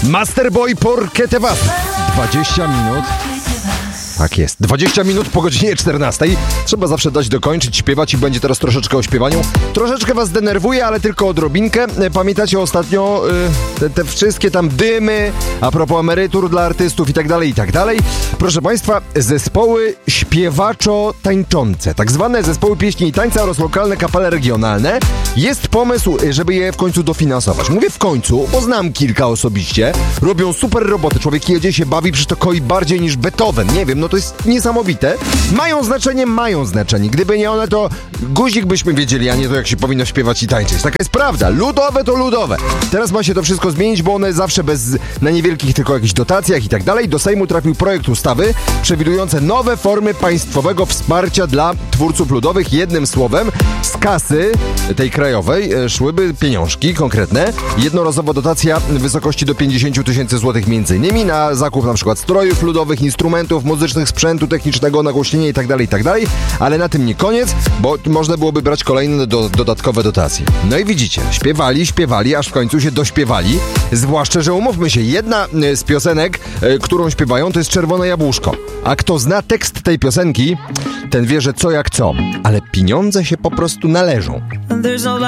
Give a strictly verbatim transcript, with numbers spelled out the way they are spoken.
Masterboy Porque te vas. dwadzieścia minut. Tak jest. dwadzieścia minut po godzinie czternastej. Trzeba zawsze dać dokończyć, śpiewać i będzie teraz troszeczkę o śpiewaniu. Troszeczkę was denerwuje, ale tylko odrobinkę. Pamiętacie ostatnio y, te, te wszystkie tam dymy a propos emerytur dla artystów i tak dalej, i tak dalej. Proszę państwa, zespoły śpiewaczo-tańczące, tak zwane zespoły pieśni i tańca oraz lokalne kapele regionalne. Jest pomysł, żeby je w końcu dofinansować. Mówię w końcu, bo znam kilka osobiście. Robią super roboty. Człowiek jedzie, się bawi, przecież to koi bardziej niż Beethoven. Nie wiem, no to jest niesamowite. Mają znaczenie, mają znaczenie. Gdyby nie one, to guzik byśmy wiedzieli, a nie to, jak się powinno śpiewać i tańczyć. Taka jest prawda. Ludowe to ludowe. Teraz ma się to wszystko zmienić, bo one zawsze bez, na niewielkich tylko jakichś dotacjach i tak dalej. Do Sejmu trafił projekt ustawy przewidujące nowe formy państwowego wsparcia dla twórców ludowych. Jednym słowem, z kasy tej krajowej szłyby pieniążki konkretne. Jednorazowa dotacja w wysokości do pięćdziesiąt tysięcy złotych między innymi na zakup na przykład strojów ludowych, instrumentów muzycznych, sprzętu technicznego, nagłośnienia i tak dalej, i tak dalej. Ale na tym nie koniec, bo można byłoby brać kolejne do, dodatkowe dotacje. No i widzicie, śpiewali, śpiewali, aż w końcu się dośpiewali. Zwłaszcza, że umówmy się, jedna z piosenek, którą śpiewają, to jest Czerwone Jabłuszko. A kto zna tekst tej piosenki, ten wie, że co jak co. Ale pieniądze się po prostu należą.